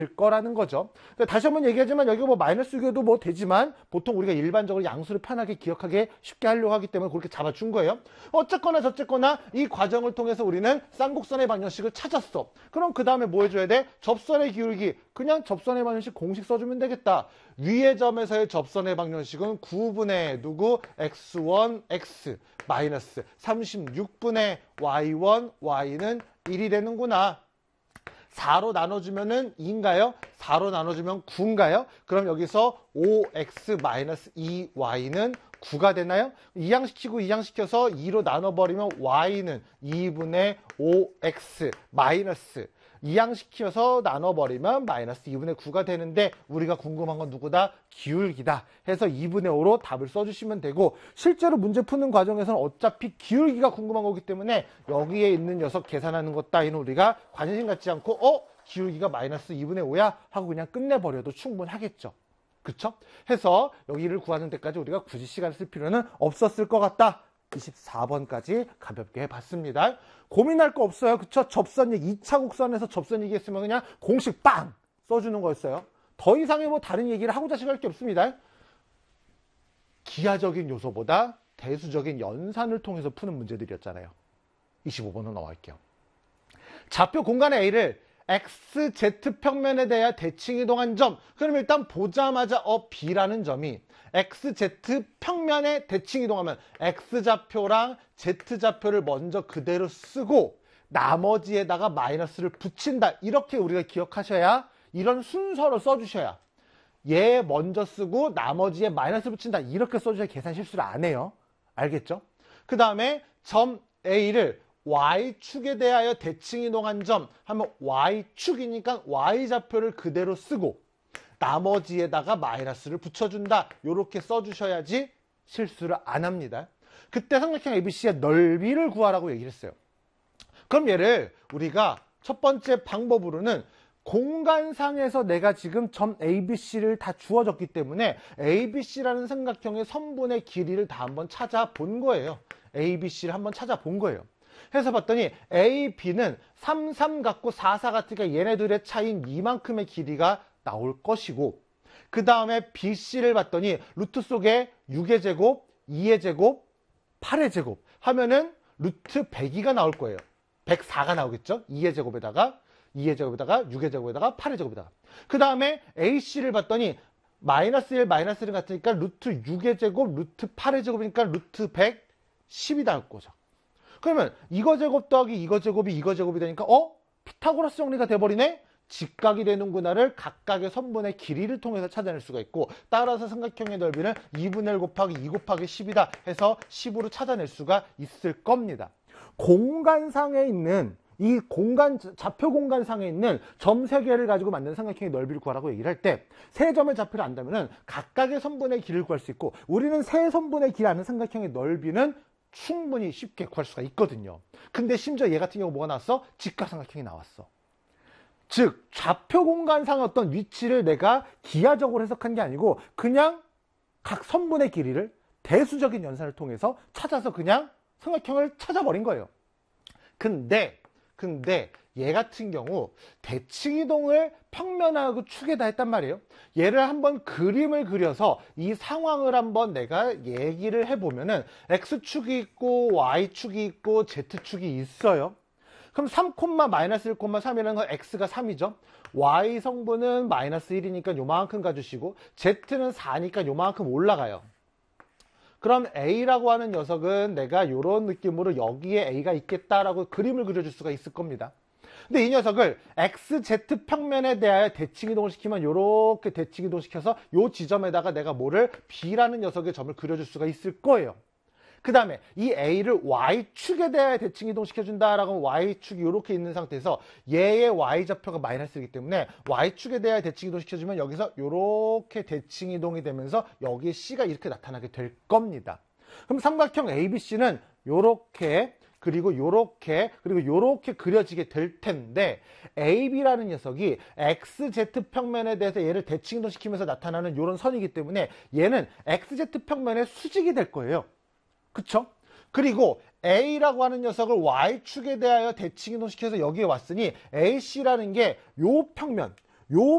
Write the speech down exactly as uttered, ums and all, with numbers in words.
거라는 거죠. 다시 한번 얘기하지만 여기 뭐 마이너스 육 이어도 뭐 되지만 보통 우리가 일반적으로 양수를 편하게 기억하게 쉽게 하려고 하기 때문에 그렇게 잡아준 거예요. 어쨌거나 저쨌거나 이 과정을 통해서 우리는 쌍곡선의 방정식을 찾았어. 그럼 그 다음에 뭐 해줘야 돼? 접선의 기울기. 그냥 접선의 방정식 공식 써주면 되겠다. 위의 점에서의 접선의 방정식은 구분의 누구? 엑스 원 엑스 마이너스 삼십육 분의 와이 원 와이는 일이 되는구나. 사로 나눠주면은 이인가요? 사로 나눠주면 구인가요? 그럼 여기서 오 엑스 마이너스 이 와이는 구가 되나요? 이항시키고 이항시켜서 이로 나눠버리면 y는 이분의 오 엑스 마이너스 이항시켜서 나눠버리면 마이너스 이분의 구가 되는데 우리가 궁금한 건 누구다? 기울기다. 해서 이분의 오로 답을 써주시면 되고 실제로 문제 푸는 과정에서는 어차피 기울기가 궁금한 거기 때문에 여기에 있는 녀석 계산하는 것 따위는 우리가 관심 갖지 않고 어? 기울기가 마이너스 이분의 오야? 하고 그냥 끝내버려도 충분하겠죠. 그쵸? 해서 여기를 구하는 데까지 우리가 굳이 시간을 쓸 필요는 없었을 것 같다. 이십사 번까지 가볍게 해봤습니다. 고민할 거 없어요. 그쵸? 접선얘기, 이 차 곡선에서 접선 얘기했으면 그냥 공식 빵! 써주는 거였어요. 더 이상의 뭐 다른 얘기를 하고자 생각할 게 없습니다. 기하적인 요소보다 대수적인 연산을 통해서 푸는 문제들이었잖아요. 이십오 번으로 넘어갈게요. 좌표 공간 A를 엑스 제트 평면에 대하여 대칭 이동한 점. 그럼 일단 보자마자 어 B라는 점이 엑스 제트 평면에 대칭 이동하면 X좌표랑 Z좌표를 먼저 그대로 쓰고 나머지에다가 마이너스를 붙인다. 이렇게 우리가 기억하셔야 이런 순서로 써주셔야 얘 먼저 쓰고 나머지에 마이너스 붙인다. 이렇게 써주셔야 계산 실수를 안 해요. 알겠죠? 그 다음에 점 A를 Y축에 대하여 대칭 이동한 점 하면 Y축이니까 Y좌표를 그대로 쓰고 나머지에다가 마이너스를 붙여준다. 이렇게 써주셔야지 실수를 안 합니다. 그때 삼각형 에이비씨의 넓이를 구하라고 얘기를 했어요. 그럼 얘를 우리가 첫 번째 방법으로는 공간상에서 내가 지금 점 에이비씨를 다 주어졌기 때문에 에이비씨라는 삼각형의 선분의 길이를 다 한번 찾아본 거예요. 에이비씨를 한번 찾아본 거예요. 해서 봤더니 에이, B는 삼, 삼 같고 사, 사 같으니까 얘네들의 차이인 이만큼의 길이가 나올 것이고 그 다음에 비씨를 봤더니 루트 속에 육의 제곱, 이의 제곱, 팔의 제곱 하면은 루트 백이가 나올 거예요. 백사가 나오겠죠? 이의 제곱에다가 이의 제곱에다가 육의 제곱에다가 팔의 제곱에다가 그 다음에 에이씨를 봤더니 마이너스 일, 마이너스 일 같으니까 루트 육의 제곱, 루트 팔의 제곱이니까 루트 백십이 나올 거죠. 그러면 이거 제곱 더하기 이거 제곱이 이거 제곱이 되니까 어? 피타고라스 정리가 돼버리네? 직각이 되는구나를 각각의 선분의 길이를 통해서 찾아낼 수가 있고 따라서 삼각형의 넓이는 이분의 일 곱하기 이 곱하기 십이다 해서 십으로 찾아낼 수가 있을 겁니다. 공간상에 있는 이 공간, 좌표 공간상에 있는 점 세 개를 가지고 만든 삼각형의 넓이를 구하라고 얘기를 할 때 세 점의 좌표를 안다면은 각각의 선분의 길이를 구할 수 있고 우리는 세 선분의 길이 아는 삼각형의 넓이는 충분히 쉽게 구할 수가 있거든요. 근데 심지어 얘 같은 경우 뭐가 나왔어? 직각삼각형이 나왔어. 즉 좌표 공간상의 어떤 위치를 내가 기하적으로 해석한 게 아니고 그냥 각 선분의 길이를 대수적인 연산을 통해서 찾아서 그냥 삼각형을 찾아버린 거예요. 근데 근데 얘 같은 경우 대칭 이동을 평면하고 축에다 했단 말이에요. 얘를 한번 그림을 그려서 이 상황을 한번 내가 얘기를 해보면은 X축이 있고 Y축이 있고 Z축이 있어요. 그럼 삼, 마이너스 일, 삼이라는 건 X가 삼이죠. Y 성분은 마이너스 일이니까 요만큼 가주시고 Z는 사니까 요만큼 올라가요. 그럼 A라고 하는 녀석은 내가 이런 느낌으로 여기에 A가 있겠다라고 그림을 그려줄 수가 있을 겁니다. 근데 이 녀석을 엑스 제트 평면에 대하여 대칭 이동을 시키면 이렇게 대칭 이동시켜서 이 지점에다가 내가 뭐를 B라는 녀석의 점을 그려줄 수가 있을 거예요. 그 다음에 이 A를 Y축에 대하여 대칭 이동시켜준다라고 하면 Y축이 이렇게 있는 상태에서 얘의 Y좌표가 마이너스이기 때문에 Y축에 대하여 대칭 이동시켜주면 여기서 이렇게 대칭 이동이 되면서 여기에 C가 이렇게 나타나게 될 겁니다. 그럼 삼각형 에이비씨는 이렇게 그리고 요렇게 그리고 요렇게 그려지게 될 텐데 에이비라는 녀석이 엑스제트 평면에 대해서 얘를 대칭 이동시키면서 나타나는 이런 선이기 때문에 얘는 엑스제트 평면의 수직이 될 거예요. 그쵸? 그리고 A라고 하는 녀석을 Y축에 대하여 대칭 이동시켜서 여기에 왔으니 에이씨라는 게 요 평면, 요